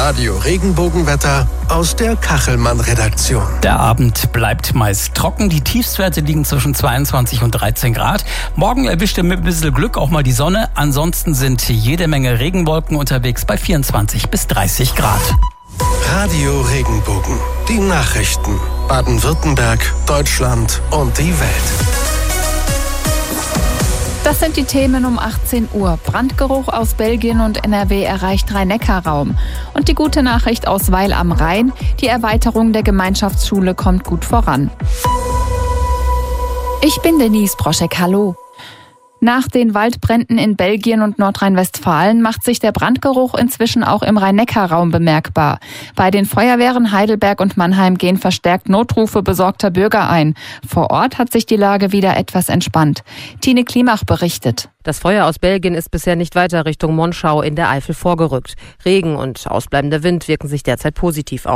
Radio Regenbogenwetter aus der Kachelmann-Redaktion. Der Abend bleibt meist trocken. Die Tiefstwerte liegen zwischen 22 und 13 Grad. Morgen erwischt ihr mit ein bisschen Glück auch mal die Sonne. Ansonsten sind jede Menge Regenwolken unterwegs bei 24 bis 30 Grad. Radio Regenbogen. Die Nachrichten. Baden-Württemberg, Deutschland und die Welt. Das sind die Themen um 18 Uhr. Brandgeruch aus Belgien und NRW erreicht Rhein-Neckar-Raum. Und die gute Nachricht aus Weil am Rhein: Die Erweiterung der Gemeinschaftsschule kommt gut voran. Ich bin Denise Broschek, hallo. Nach den Waldbränden in Belgien und Nordrhein-Westfalen macht sich der Brandgeruch inzwischen auch im Rhein-Neckar-Raum bemerkbar. Bei den Feuerwehren Heidelberg und Mannheim gehen verstärkt Notrufe besorgter Bürger ein. Vor Ort hat sich die Lage wieder etwas entspannt. Tine Klimach berichtet. Das Feuer aus Belgien ist bisher nicht weiter Richtung Monschau in der Eifel vorgerückt. Regen und ausbleibender Wind wirken sich derzeit positiv aus.